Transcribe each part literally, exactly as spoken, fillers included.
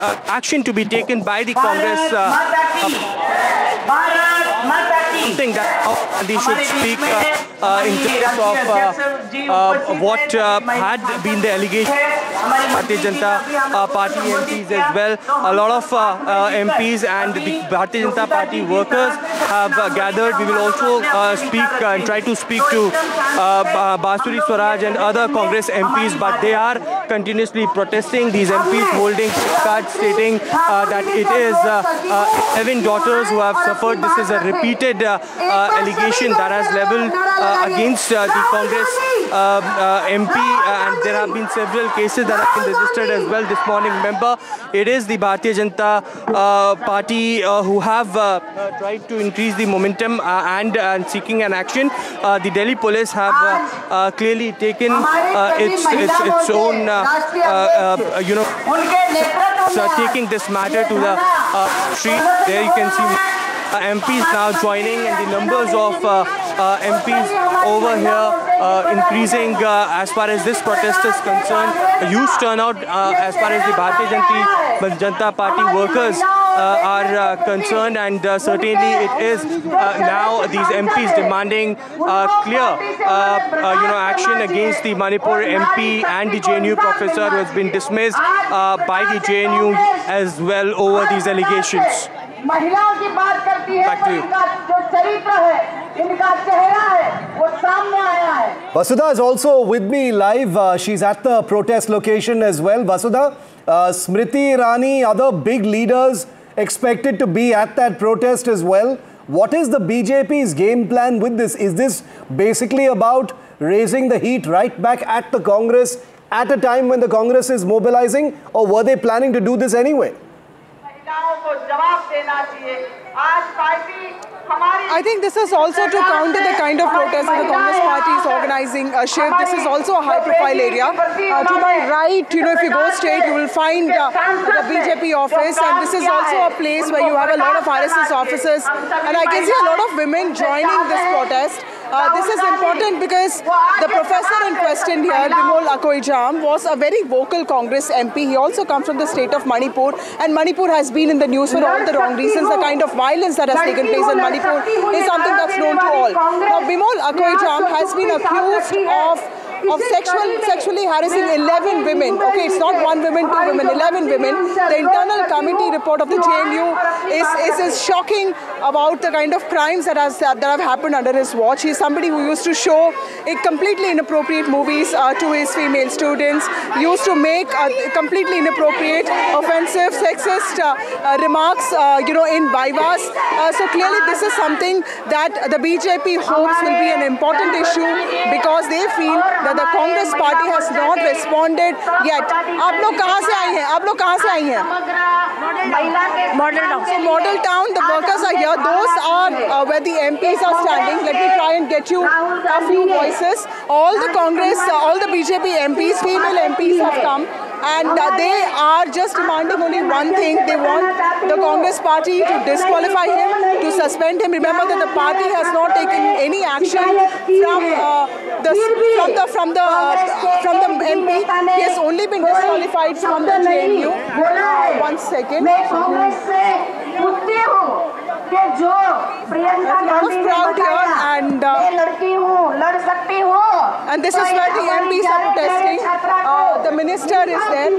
uh, action to be taken by the Congress. Uh, something that they should speak uh, uh, in terms of uh, uh, what uh, had been the allegation. Bharatiya Janata uh, Party M Ps as well. A lot of uh, uh, M Ps and the Bharatiya Janata Party workers have uh, gathered. We will also uh, speak uh, and try to speak to uh, Basuri Swaraj and other Congress M Ps, but they are continuously protesting. These M Ps holding cards stating uh, that it is uh, uh, eleven daughters who have suffered. This is a repeated uh, uh, allegation that has leveled uh, against uh, the Congress uh, uh, M P, uh, and there have been several cases that have been registered as well this morning. Remember, it is the Bharatiya Janata uh, Party uh, who have uh, uh, tried to increase the momentum uh, and, uh, and seeking an action. Uh, the Delhi police have uh, uh, clearly taken uh, its, its its own uh, uh, uh, you know so taking this matter to the uh, street. There you can see Uh, M Ps now joining, and the numbers of uh, uh, M Ps over here uh, increasing uh, as far as this protest is concerned. A huge turnout uh, as far as the Bharatiya Janata Party workers uh, are uh, concerned, and uh, certainly it is uh, now these M Ps demanding uh, clear uh, uh, you know action against the Manipur M P and the J N U professor who has been dismissed uh, by the J N U as well over these allegations. महिलाओं की बात करती है तो इनका जो चरित्र है, इनका चेहरा है, वो सामने आया है. Vasudha is also with me live. Uh, she's at the protest location as well. Vasudha, uh, Smriti Irani, other big leaders expected to be at that protest as well. What is the B J P's game plan with this? Is this basically about raising the heat right back at the Congress at a time when the Congress is mobilizing, or were they planning to do this anyway? I think this is also to counter the kind of protest that the Congress party is organizing. Uh, Shiv, this is also a high-profile area. Uh, to my right, you know, if you go straight, you will find uh, the B J P office, and this is also a place where you have a lot of R S S officers, and I can see a lot of women joining this protest. Uh, this is important because the professor in question here, Bimol Akoijam, was a very vocal Congress M P. He also comes from the state of Manipur, and Manipur has been in the news for all the wrong reasons. The kind of violence that has taken place in Manipur is something that's known to all. Now, Bimol Akoijam has been accused of of sexual, sexually harassing eleven women. Okay, it's not one woman, two women, eleven women. The internal committee report of the J N U is, is, is shocking about the kind of crimes that, has, that have happened under his watch. He's somebody who used to show a completely inappropriate movies uh, to his female students, used to make uh, completely inappropriate, offensive, sexist uh, uh, remarks, uh, you know, in vivas. Uh, so clearly this is something that the B J P hopes will be an important issue, because they feel that the Congress party has not responded yet. आप लोग कहाँ से आए हैं? आप लोग कहाँ से आए हैं? Model Town. So Model Town, the workers are here. Those are uh, where the M Ps are standing. Let me try and get you a few voices. All the Congress, uh, all the B J P M Ps, female M Ps have come. And uh, they are just demanding only one thing. They want the Congress party to disqualify him, to suspend him. Remember that the party has not taken any action from uh, the from the from the uh, from the M P. He has only been disqualified from the J N U. Uh, one second. There's a lot of crowd here, and uh, and this is where the M Ps are protesting. Uh, the minister is there.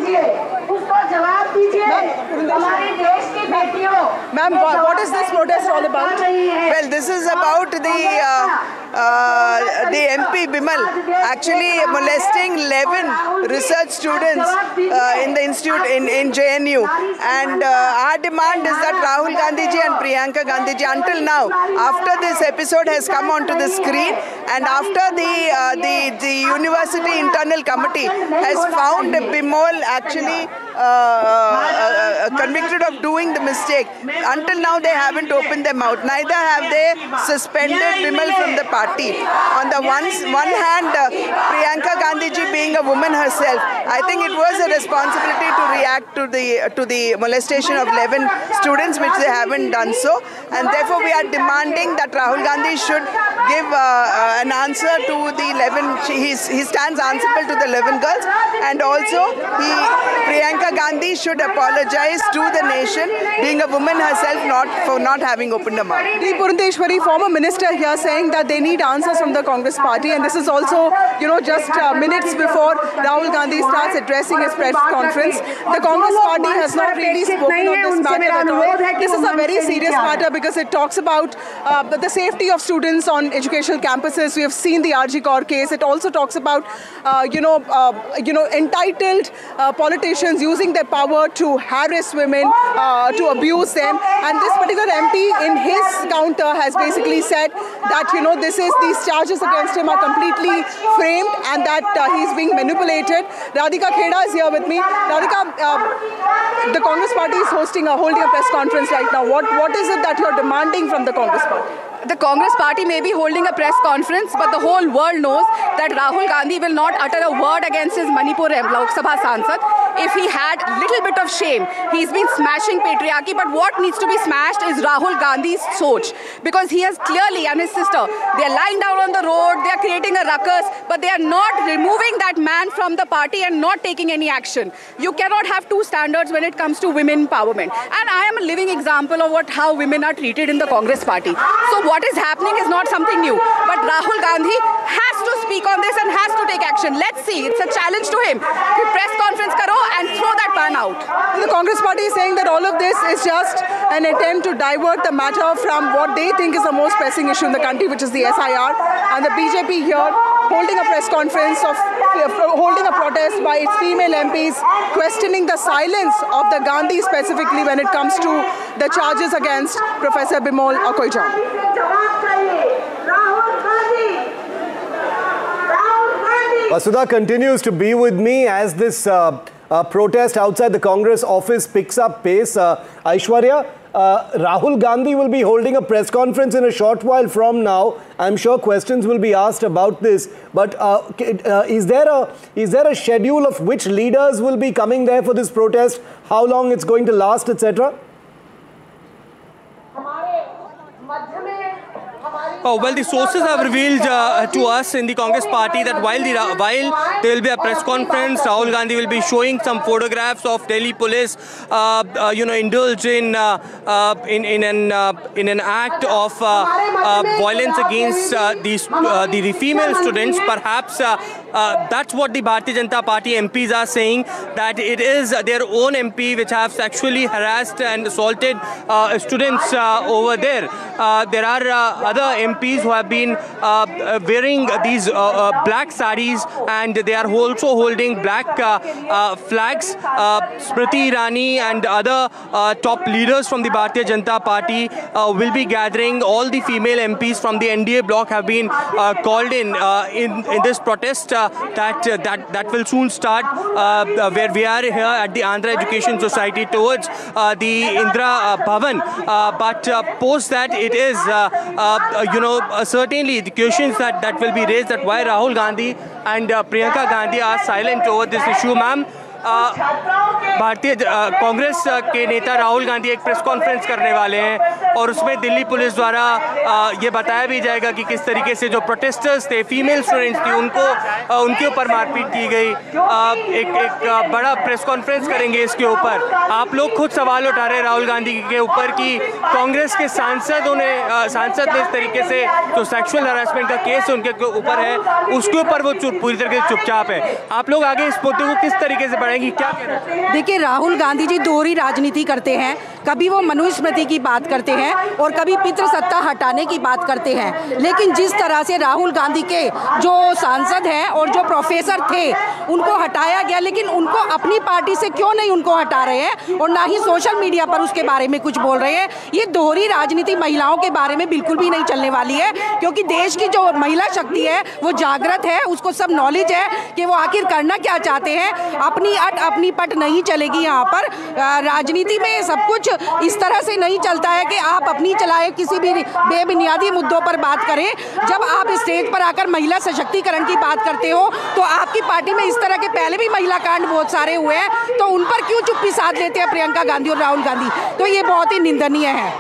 Ma'am, what is this protest all about? Well, this is about the uh, uh, the M P Bimal actually molesting eleven research students uh, in the institute in, in J N U, and uh, our demand is that Rahul Gandhi ji and Priyanka Gandhi ji, until now, after this episode has come onto the screen, and after the uh, the the university internal committee has found Bimal actually uh, uh, uh, convicted of doing doing the mistake. Until now, they haven't opened their mouth. Neither have they suspended Bimal from the party. On the one, one hand, uh, Priyanka Gandhi ji being a woman herself, I think it was a responsibility to react to the to the molestation of eleven students, which they haven't done so. And therefore, we are demanding that Rahul Gandhi should give uh, uh, an answer to the eleven. He, he stands answerable to the eleven girls, and also he, Priyanka Gandhi should apologize to the nation, being a woman herself, not for not having opened her mouth. D. Purandeshwari, former minister here, saying that they need answers from the Congress party, and this is also, you know, just uh, minutes before Rahul Gandhi starts addressing his press conference. The Congress party has not really spoken on this matter at all. This is a very serious matter because it talks about uh, the safety of students on educational campuses. We have seen the R G Kaur case. It also talks about, uh, you know, uh, you know, entitled uh, politicians using their power to harass women, uh, to abuse them. And this particular M P, in his counter, has basically said that, you know, this is these charges against him are completely framed and that uh, he's being manipulated. Radhika Kheda is here with me. Radhika, uh, the Congress party is hosting a holding a press conference right now. What what is it that you're demanding from the Congress party? The Congress party may be holding a press conference, but the whole world knows that Rahul Gandhi will not utter a word against his Manipur Lok Sabha Sansad. If he had little bit of shame, he's been smashing patriarchy, but what needs to be smashed is Rahul Gandhi's soch, because he has clearly, and his sister, they're lying down on the road, they're creating a ruckus, but they are not removing that man from the party and not taking any action. You cannot have two standards when it comes to women empowerment. And I am a living example of what how women are treated in the Congress party. So what is happening is not something new, but Rahul Gandhi has to speak on this and has to take action. Let's see, it's a challenge to him. He press conference karo and throw that pan out. The Congress party is saying that all of this is just an attempt to divert the matter from what they think is the most pressing issue in the country, which is the S I R, and the B J P here holding a press conference of holding a protest by its female M Ps, questioning the silence of the Gandhi specifically when it comes to the charges against Professor Bimal Akoijam. Vasudha continues to be with me as this uh, uh, protest outside the Congress office picks up pace. Uh, Aishwarya, uh, Rahul Gandhi will be holding a press conference in a short while from now. I'm sure questions will be asked about this. But uh, uh, is there a is there a schedule of which leaders will be coming there for this protest? How long it's going to last, et cetera? Oh, well, the sources have revealed uh, to us in the Congress party that while the while there will be a press conference, Rahul Gandhi will be showing some photographs of Delhi police, uh, uh, you know, indulge in uh, uh, in in an uh, in an act of uh, uh, violence against uh, these uh, the, the female students. Perhaps uh, uh, that's what the Bharatiya Janata Party M Ps are saying, that it is their own M P which have sexually harassed and assaulted uh, students uh, over there. Uh, there are uh, other M Ps who have been uh, wearing these uh, uh, black saris, and they are also holding black uh, uh, flags. Uh, Smriti Irani and other uh, top leaders from the Bharatiya Janata Party uh, will be gathering. All the female M Ps from the N D A bloc have been uh, called in, uh, in in this protest uh, that uh, that that will soon start, uh, where we are here at the Andhra Education Society towards uh, the Indira uh, Bhavan. Uh, but uh, post that, it is uh, uh, you know uh, certainly the questions that that will be raised, that why Rahul Gandhi and uh, Priyanka Gandhi are silent over this issue, ma'am. भारतीय कांग्रेस के नेता राहुल गांधी एक press conference करने वाले हैं और उसमें Delhi police द्वारा ये बताया भी जाएगा कि किस तरीके से जो प्रोटेस्टर्स थे, फीमेल स्टूडेंट्स थी, उनको उनके ऊपर मारपीट की गई। एक एक बड़ा प्रेस कॉन्फ्रेंस करेंगे इसके ऊपर। आप लोग खुद सवाल उठा रहे हैं राहुल गांधी के ऊपर कि कांग्रेस के सांसदों ने सांसद ने इस तरीके से जो सेक्सुअल हरासमेंट का केस उनके ऊपर है, उसके ऊपर वो पूरी तरीके से चुपचाप है। आप लोग आगे इस मुद्दे को किस तरीके से बढ़ाएंगे, क्या कहना चाहिए? देखिए, राहुल गांधी जी दोहरी राजनीति करते हैं। कभी वो मनुस्मृति की बात करते हैं और कभी पितृसत्ता हटाने की बात करते हैं। लेकिन जिस तरह से राहुल गांधी के जो सांसद हैं और जो प्रोफेसर थे उनको हटाया गया, लेकिन उनको अपनी पार्टी से क्यों नहीं उनको हटा रहे हैं और ना ही सोशल मीडिया पर उसके बारे में कुछ बोल रहे हैं। ये दोहरी राजनीति महिलाओं के बारे में बिल्कुल भी नहीं चलने वाली है, क्योंकि देश की जो महिला शक्ति है वो जागृत है, उसको सब नॉलेज है कि वो आखिर करना क्या चाहते हैं। अपनी अट अपनी पट नहीं चलेगी यहाँ पर। राजनीति में सब कुछ इस तरह से नहीं चलता है कि आप अपनी चलाए किसी भी बेबुनियादी मुद्दों पर बात करें। जब आप स्टेज पर आकर महिला सशक्तिकरण की बात करते हो तो आपकी पार्टी में इस तरह के पहले भी महिला कांड बहुत सारे हुए हैं, तो उन पर क्यों चुप्पी साध लेते हैं प्रियंका गांधी और राहुल गांधी? तो ये बहुत ही निंदनीय है।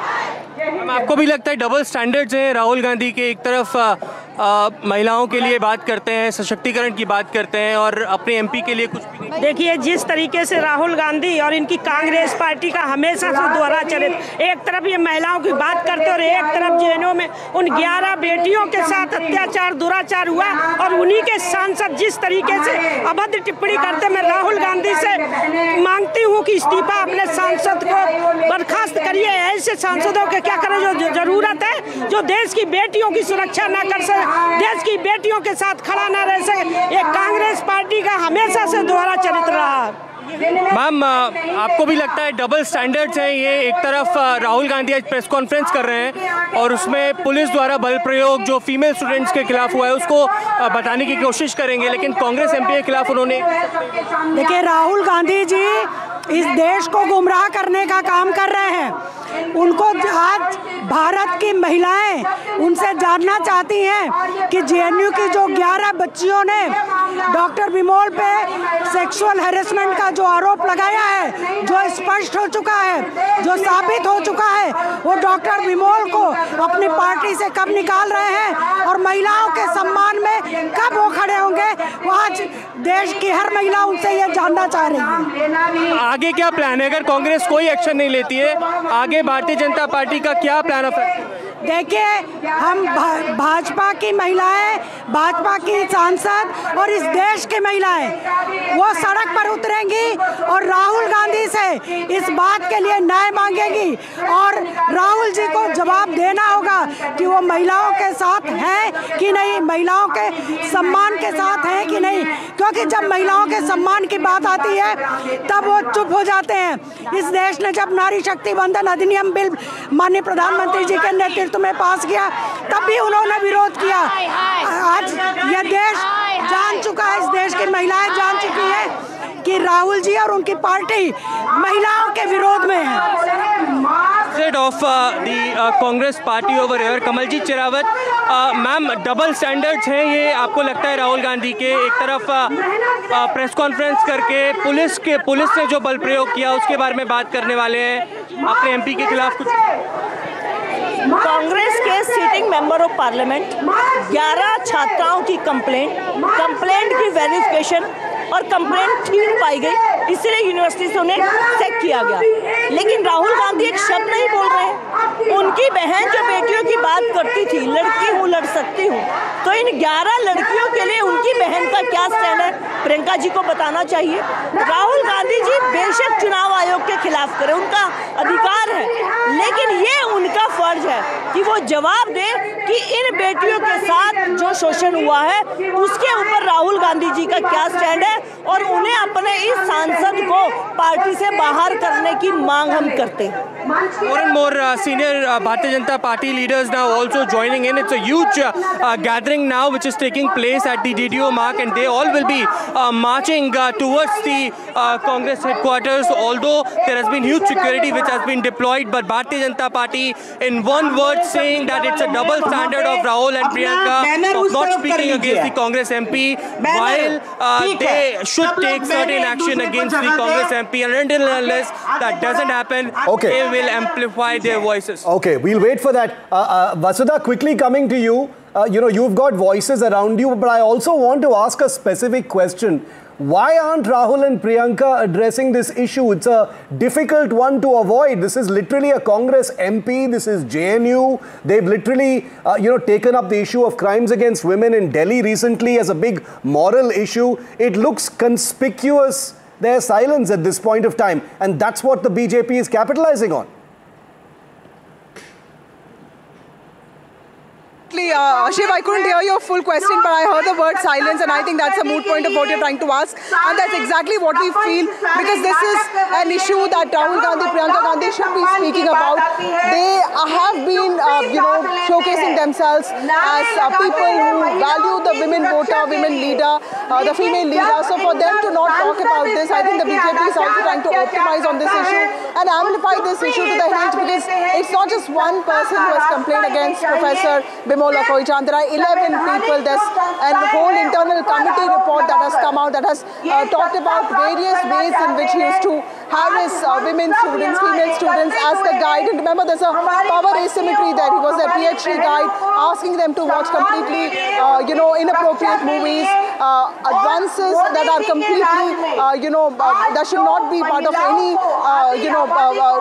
आपको भी लगता है डबल स्टैंडर्ड्स हैं? राहुल गांधी के एक तरफ आ, आ, महिलाओं के लिए बात करते हैं, सशक्तिकरण की बात करते हैं और अपने एमपी के लिए कुछ भी नहीं। देखिए, जिस तरीके से राहुल गांधी और इनकी कांग्रेस पार्टी का हमेशा से द्वारा चरित, एक तरफ ये महिलाओं की बात करते और एक तरफ जेएनयू में उन ग्यारह बेटियों के साथ अत्याचार दुराचार हुआ और उन्हीं के सांसद जिस तरीके से अभद्र टिप्पणी करते, मैं राहुल गांधी से मांगती हूँ कि इस्तीफा अपने सांसद को बर्खास्त करिए। ऐसे सांसदों के क्या करें जो जरूरत है, जो देश की बेटियों की सुरक्षा ना कर सके, देश की बेटियों के साथ खड़ा ना रह सके। ये कांग्रेस पार्टी का हमेशा से दोहरा चरित्र रहा। मैम, आपको भी लगता है डबल स्टैंडर्ड्स हैं ये? एक तरफ राहुल गांधी आज प्रेस कॉन्फ्रेंस कर रहे हैं और उसमें पुलिस द्वारा बल प्रयोग जो फीमेल स्टूडेंट्स के खिलाफ हुआ है उसको बताने की कोशिश करेंगे, लेकिन कांग्रेस एमपी के खिलाफ उन्होंने। देखिए, राहुल गांधी जी इस देश को गुमराह करने का काम कर रहे हैं। उनको आज भारत की महिलाएं उनसे जानना चाहती हैं कि जेएनयू की जो ग्यारह बच्चियों ने डॉक्टर बिमोल पे सेक्सुअल हैरेसमेंट का जो आरोप लगाया है, जो स्पष्ट हो चुका है, जो साबित हो चुका है, वो डॉक्टर बिमोल को अपनी पार्टी से कब निकाल रहे हैं और महिलाओं के सम्मान में कब वो खड़े होंगे, वो आज देश की हर महिला उनसे ये जानना चाह रही है। आगे क्या प्लान है अगर कांग्रेस कोई एक्शन नहीं लेती है? आगे भारतीय जनता पार्टी का क्या प्लान ऑफ एक्शन? देखिए, हम भा, भाजपा की महिलाएं, भाजपा की सांसद और इस देश की महिलाएं वो सड़क पर उतरेंगी और राहुल गांधी से इस बात के लिए न्याय मांगेगी और राहुल जी को जवाब देना होगा कि वो महिलाओं के साथ हैं कि नहीं, महिलाओं के सम्मान के साथ हैं कि नहीं। क्योंकि जब महिलाओं के सम्मान की बात आती है तब वो चुप हो जाते हैं। इस देश ने जब नारी शक्ति बंधन अधिनियम बिल माननीय प्रधानमंत्री जी के नेतृत्व में पास किया तब भी उन्होंने विरोध किया। आज यह देश जान चुका है, इस देश की महिलाएं जान चुकी हैं कि राहुल जी और उनकी पार्टी महिलाओं के विरोध में है। Of the Congress party over here, Kamaljeet Sherawat, ma'am, double standards हैं ये आपको लगता है राहुल गांधी के? एक तरफ प्रेस कॉन्फ्रेंस करके पुलिस के पुलिस ने जो बल प्रयोग किया उसके बारे में बात करने वाले हैं, अपने एमपी के खिलाफ कुछ। कांग्रेस के सिटिंग मेंबर ऑफ पार्लियामेंट ग्यारह छात्राओं की कंप्लेंट कंप्लेंट की वेरिफिकेशन और कंप्लेंट ठीक पाई गई, इसलिए यूनिवर्सिटी से उन्हें चेक किया गया। लेकिन राहुल गांधी एक शब्द नहीं बोल रहे हैं। उनकी बहन जो बेटियों की बात करती थी, लड़की हूँ लड़ सकती हूँ, तो इन ग्यारह लड़कियों के लिए उनकी बहन का क्या स्टैंड है, प्रियंका जी को बताना चाहिए। राहुल गांधी जी बेशक चुनाव आयोग के खिलाफ करें, उनका अधिकार है, लेकिन ये उनका फर्ज है कि वो जवाब दे कि इन बेटियों के साथ जो शोषण हुआ है उसके ऊपर राहुल गांधी जी का क्या स्टैंड है और उन्हें अपने इस सांसद को पार्टी से बाहर करने की मांग हम करते हैं। More and more uh, senior uh, Bharatiya Janata Party leaders now also joining in. It's a huge uh, uh, gathering now which is taking place at the D D O mark, and they all will be uh, marching uh, towards the uh, Congress headquarters. Although there has been huge security which has been deployed, but Bharatiya Janata Party in one word saying that it's a double standard of Rahul and Priyanka of not speaking against the Congress M P, while uh, they should take certain action against the Congress M P, and until and unless that doesn't happen, okay, they will amplify their voices. Okay, we'll wait for that. Uh, uh, Vasudha, quickly coming to you. Uh, you know, you've got voices around you, but I also want to ask a specific question. Why aren't Rahul and Priyanka addressing this issue? It's a difficult one to avoid. This is literally a Congress M P. This is J N U. They've literally, uh, you know, taken up the issue of crimes against women in Delhi recently as a big moral issue. It looks conspicuous, their silence at this point of time. And that's what the B J P is capitalizing on. Absolutely. Uh, Shiv, I couldn't hear your full question, but I heard the word silence, and I think that's a moot point of what you're trying to ask. And that's exactly what we feel, because this is an issue that Rahul Gandhi, Priyanka Gandhi should be speaking about. They uh, have been, uh, you know, showcasing themselves as uh, people who value the women voter, women leader, uh, the female leader. So for them to not talk about this, I think the B J P is also trying to optimize on this issue and amplify this issue to the hilt, because it's not just one person who has complained against Professor Bimol Akoichan. There are eleven people. There's a whole internal committee report that has come out that has uh, talked about various ways in which he used to harass uh, women students, female students as the guide. And remember, there's a power asymmetry there. He was a PhD guide, asking them to watch completely, uh, you know, inappropriate movies, uh, advances that are completely, uh, you know, uh, that should not be part of any, uh, you know, uh, uh,